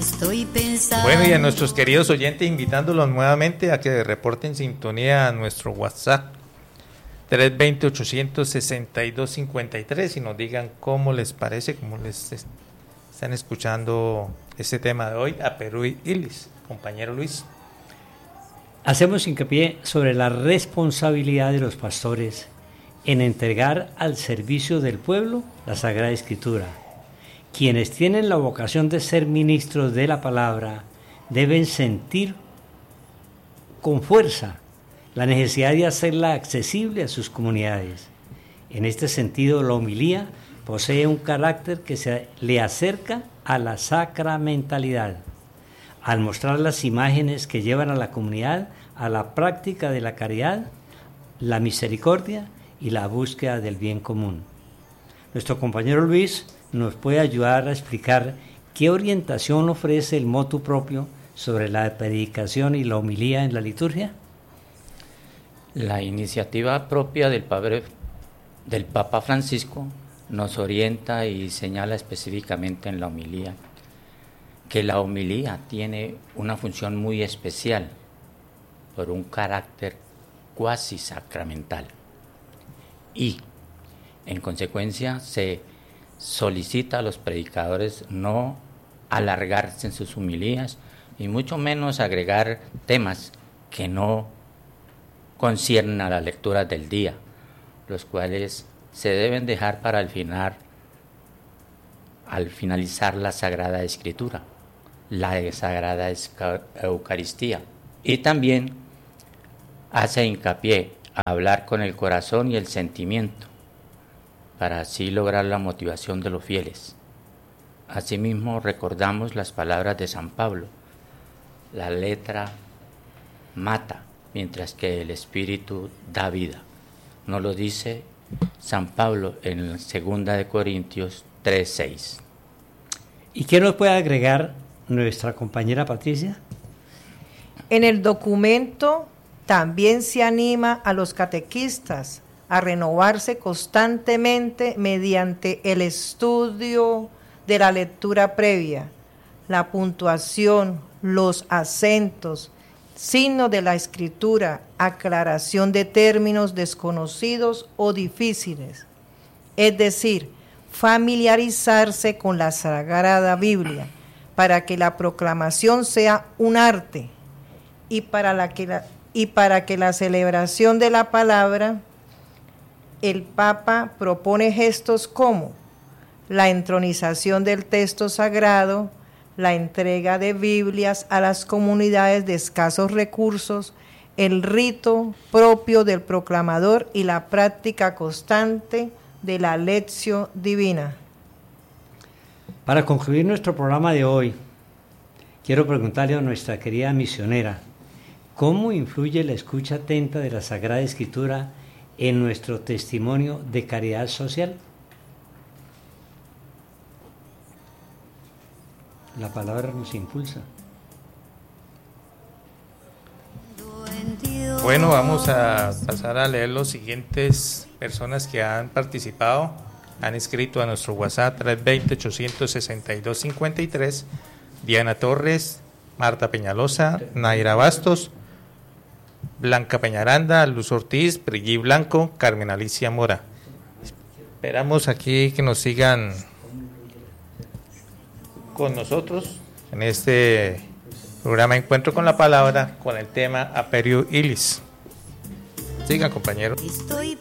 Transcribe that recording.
Estoy pensando. Bueno, y a nuestros queridos oyentes, invitándolos nuevamente a que reporten sintonía a nuestro WhatsApp 320-862-5253 y nos digan cómo les parece, cómo les están escuchando este tema de hoy a Perú y Illis. Compañero Luis. Hacemos hincapié sobre la responsabilidad de los pastores en entregar al servicio del pueblo la Sagrada Escritura. Quienes tienen la vocación de ser ministros de la palabra deben sentir con fuerza la necesidad de hacerla accesible a sus comunidades. En este sentido, la homilía posee un carácter que se le acerca a la sacramentalidad, al mostrar las imágenes que llevan a la comunidad a la práctica de la caridad, la misericordia y la búsqueda del bien común. Nuestro compañero Luis nos puede ayudar a explicar qué orientación ofrece el motu propio sobre la predicación y la homilía en la liturgia. La iniciativa propia del Papa Francisco nos orienta y señala específicamente en la homilía que la homilía tiene una función muy especial por un carácter cuasi sacramental y en consecuencia se solicita a los predicadores no alargarse en sus homilías y mucho menos agregar temas que no conciernen a las lecturas del día, los cuales se deben dejar para al finalizar la Sagrada Escritura, la Sagrada Eucaristía. Y también hace hincapié a hablar con el corazón y el sentimiento, para así lograr la motivación de los fieles. Asimismo, recordamos las palabras de San Pablo: la letra mata, mientras que el espíritu da vida. Nos lo dice San Pablo en 2 de Corintios 3:6. ¿Y qué nos puede agregar nuestra compañera Patricia? En el documento también se anima a los catequistas a renovarse constantemente mediante el estudio de la lectura previa, la puntuación, los acentos, signos de la escritura, aclaración de términos desconocidos o difíciles. Es decir, familiarizarse con la Sagrada Biblia para que la proclamación sea un arte y para que la celebración de la palabra, el Papa propone gestos como la entronización del texto sagrado, la entrega de Biblias a las comunidades de escasos recursos, el rito propio del proclamador y la práctica constante de la lección divina. Para concluir nuestro programa de hoy, quiero preguntarle a nuestra querida misionera, ¿cómo influye la escucha atenta de la Sagrada Escritura en nuestro testimonio de caridad social? La palabra nos impulsa. Bueno, vamos a pasar a leer los siguientes personas que han participado, han escrito a nuestro WhatsApp 320-862-53, Diana Torres, Marta Peñalosa, Naira Bastos, Blanca Peñaranda, Luz Ortiz, Brigui Blanco, Carmen Alicia Mora. Esperamos aquí que nos sigan con nosotros en este programa Encuentro con la Palabra con el tema Aperio Illis. Sigan, compañeros. Estoy